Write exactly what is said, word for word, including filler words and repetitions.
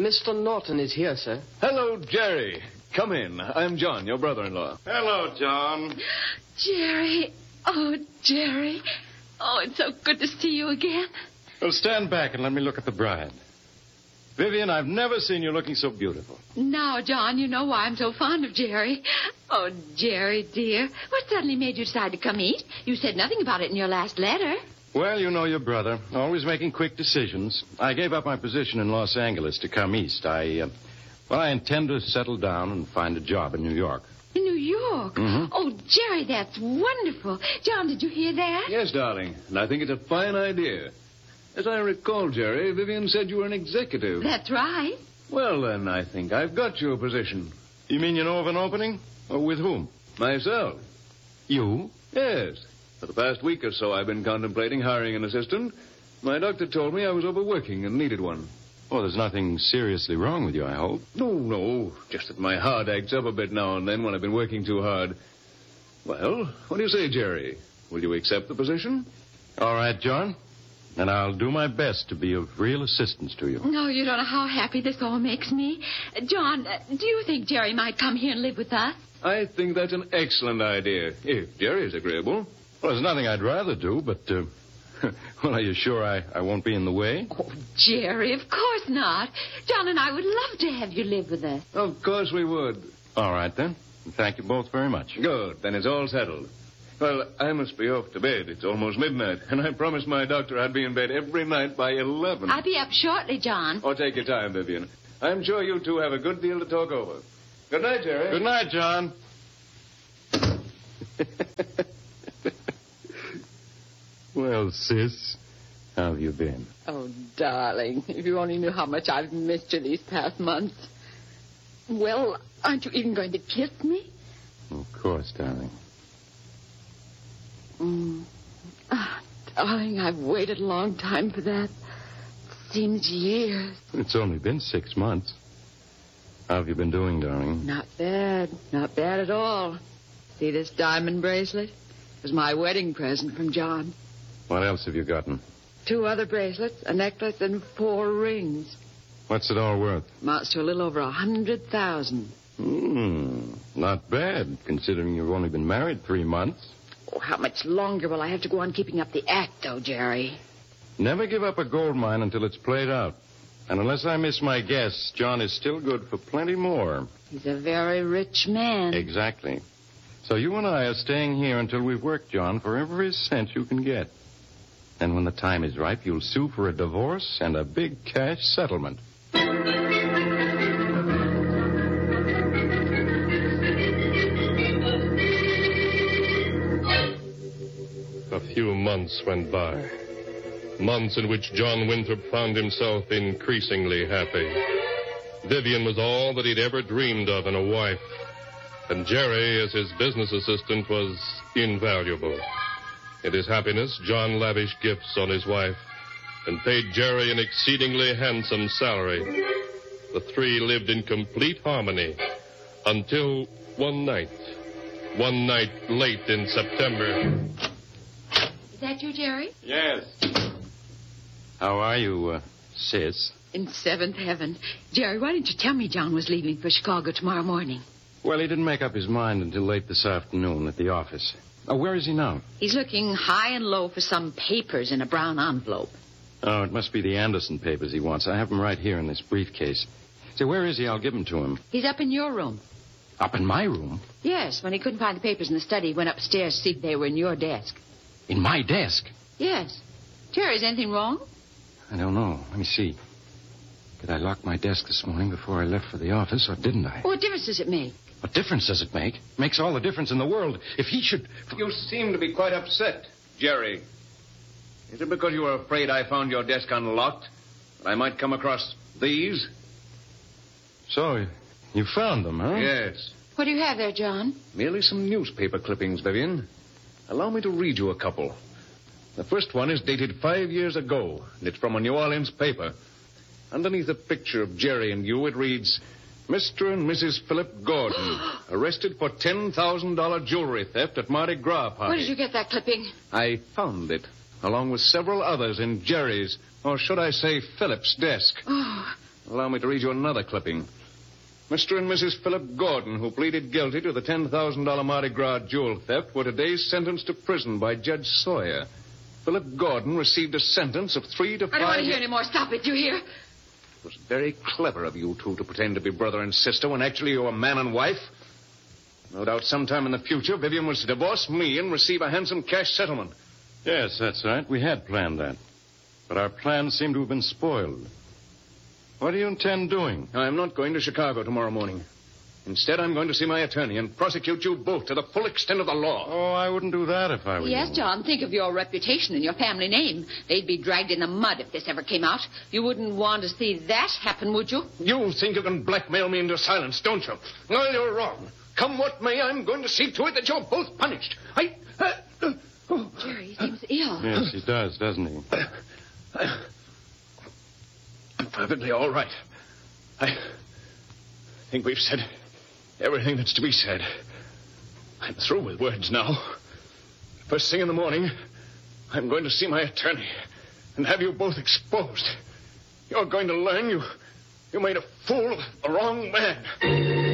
Mister Norton is here, sir. Hello, Jerry. Come in. I'm John, your brother-in-law. Hello, John. Jerry. Oh, Jerry. Oh, it's so good to see you again. Well, stand back and let me look at the bride. Vivian, I've never seen you looking so beautiful. Now, John, you know why I'm so fond of Jerry. Oh, Jerry, dear. What suddenly made you decide to come east? You said nothing about it in your last letter. Well, you know your brother, always making quick decisions. I gave up my position in Los Angeles to come east. I, uh, well, I intend to settle down and find a job in New York. In New York? Mm-hmm. Oh, Jerry, that's wonderful. John, did you hear that? Yes, darling, and I think it's a fine idea. As I recall, Jerry, Vivian said you were an executive. That's right. Well, then, I think I've got you a position. You mean you know of an opening? Or with whom? Myself. You? Yes. For the past week or so, I've been contemplating hiring an assistant. My doctor told me I was overworking and needed one. Oh, there's nothing seriously wrong with you, I hope. No, no. Just that my heart acts up a bit now and then when I've been working too hard. Well, what do you say, Jerry? Will you accept the position? All right, John. And I'll do my best to be of real assistance to you. No, you don't know how happy this all makes me. Uh, John, uh, do you think Jerry might come here and live with us? I think that's an excellent idea, if Jerry's agreeable. Well, there's nothing I'd rather do, but, uh, well, are you sure I, I won't be in the way? Oh, Jerry, of course not. John and I would love to have you live with us. Of course we would. All right, then. Thank you both very much. Good. Then it's all settled. Well, I must be off to bed. It's almost midnight, and I promised my doctor I'd be in bed every night by eleven. I'll be up shortly, John. Oh, take your time, Vivian. I'm sure you two have a good deal to talk over. Good night, Jerry. Good night, John. Well, sis, how have you been? Oh, darling, if you only knew how much I've missed you these past months. Well, aren't you even going to kiss me? Of course, darling. Mm. Ah, darling, I've waited a long time for that. Seems years. It's only been six months. How have you been doing, darling? Not bad. Not bad at all. See this diamond bracelet? It was my wedding present from John. What else have you gotten? Two other bracelets, a necklace, and four rings. What's it all worth? Amounts to a little over a hundred thousand. Hmm, not bad, considering you've only been married three months. Oh, how much longer will I have to go on keeping up the act, though, Jerry? Never give up a gold mine until it's played out. And unless I miss my guess, John is still good for plenty more. He's a very rich man. Exactly. So you and I are staying here until we've worked, John, for every cent you can get. And when the time is ripe, you'll sue for a divorce and a big cash settlement. A few months went by. Months in which John Winthrop found himself increasingly happy. Vivian was all that he'd ever dreamed of in a wife. And Jerry, as his business assistant, was invaluable. In his happiness, John lavished gifts on his wife and paid Jerry an exceedingly handsome salary. The three lived in complete harmony until one night. One night late in September. Is that you, Jerry? Yes. How are you, uh, sis? In seventh heaven. Jerry, why didn't you tell me John was leaving for Chicago tomorrow morning? Well, he didn't make up his mind until late this afternoon at the office. Oh, where is he now? He's looking high and low for some papers in a brown envelope. Oh, it must be the Anderson papers he wants. I have them right here in this briefcase. Say, where is he? I'll give them to him. He's up in your room. Up in my room? Yes, when he couldn't find the papers in the study, he went upstairs to see if they were in your desk. In my desk? Yes. Jerry, is anything wrong? I don't know. Let me see. Did I lock my desk this morning before I left for the office, or didn't I? What difference does it make? What difference does it make? It makes all the difference in the world. If he should... You seem to be quite upset, Jerry. Is it because you were afraid I found your desk unlocked? That I might come across these? So, you found them, huh? Yes. What do you have there, John? Merely some newspaper clippings, Vivian. Allow me to read you a couple. The first one is dated five years ago, and it's from a New Orleans paper. Underneath a picture of Jerry and you, it reads, Mister and Missus Philip Gordon, arrested for ten thousand dollars jewelry theft at Mardi Gras party. Where did you get that clipping? I found it, along with several others in Jerry's, or should I say Philip's desk. Oh, Allow me to read you another clipping. Mister and Missus Philip Gordon, who pleaded guilty to the ten thousand dollars Mardi Gras jewel theft, were today sentenced to prison by Judge Sawyer. Philip Gordon received a sentence of three to five... I don't want to hear any more. Stop it, you hear? It was very clever of you two to pretend to be brother and sister when actually you were man and wife. No doubt sometime in the future, Vivian was to divorce me and receive a handsome cash settlement. Yes, that's right. We had planned that. But our plans seem to have been spoiled. What do you intend doing? I'm not going to Chicago tomorrow morning. Instead, I'm going to see my attorney and prosecute you both to the full extent of the law. Oh, I wouldn't do that if I were Yes, you. John, think of your reputation and your family name. They'd be dragged in the mud if this ever came out. You wouldn't want to see that happen, would you? You think you can blackmail me into silence, don't you? Well, you're wrong. Come what may, I'm going to see to it that you're both punished. I... Uh, uh, oh. Jerry, he seems ill. Yes, he does, doesn't he? Uh, I'm perfectly all right. I think we've said everything that's to be said. I'm through with words now. First thing in the morning, I'm going to see my attorney and have you both exposed. You're going to learn you, you made a fool of the wrong man.